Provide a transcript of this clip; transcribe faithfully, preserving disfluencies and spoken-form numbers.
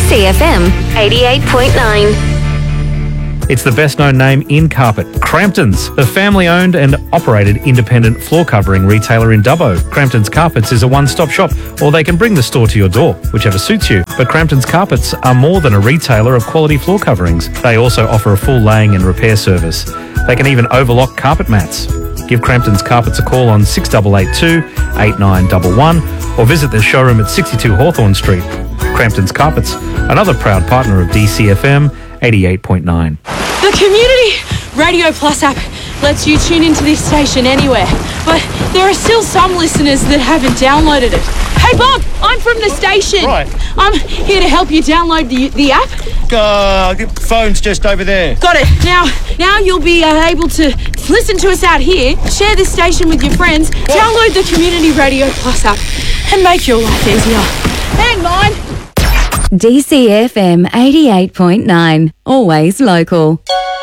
C F M eighty-eight point nine. It's the best-known name in carpet, Crampton's, the family-owned and operated independent floor covering retailer in Dubbo. Crampton's Carpets is a one-stop shop, or they can bring the store to your door, whichever suits you. But Crampton's Carpets are more than a retailer of quality floor coverings. They also offer a full laying and repair service. They can even overlock carpet mats. Give Crampton's Carpets a call on six eight eight two, eight nine one one or visit their showroom at sixty-two Hawthorne Street. Crampton's Carpets, another proud partner of D C F M eighty-eight point nine. The Community Radio Plus app lets you tune into this station anywhere, but there are still some listeners that haven't downloaded it. Hey Bob, I'm from the station. Right. I'm here to help you download the the app. Uh, the phone's just over there. Got it. Now, now you'll be uh, able to listen to us out here, share this station with your friends, what? Download the Community Radio Plus app, and make your life easier. Hang on. D C F M eighty-eight point nine. Always local.